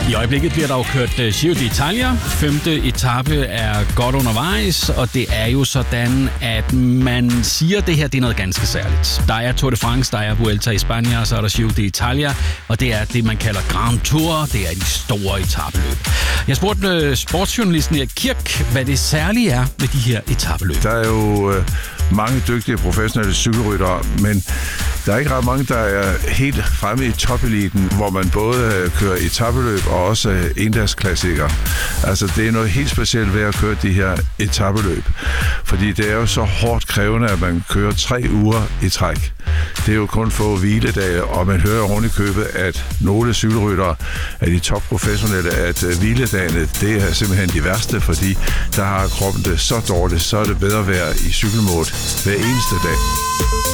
I øjeblikket bliver der jo kørt Giro d'Italia. 5. etape er godt undervejs, og det er jo sådan, at man siger, at det her det er noget ganske særligt. Der er Tour de France, der er Vuelta i Spanien, og så er der Giro d'Italia, og det er det, man kalder Grand Tour. Det er de store etapeløb. Jeg spurgte sportsjournalisten Erik Kirk, hvad det særlige er med de her etapeløb. Der er jo mange dygtige professionelle cykelryttere, men der er ikke ret mange, der er helt fremme i topeliten, hvor man både kører etapeløb og også endagsklassikere. Altså, det er noget helt specielt ved at køre de her etapeløb, fordi det er jo så hårdt krævende, at man kører 3 uger i træk. Det er jo kun få hviledage, og man hører rundt i købet, at nogle cykelryttere af de topprofessionelle, at hviledagene, det er simpelthen de værste, fordi der har kroppen det så dårligt, så er det bedre at være i cykelmode hver eneste dag.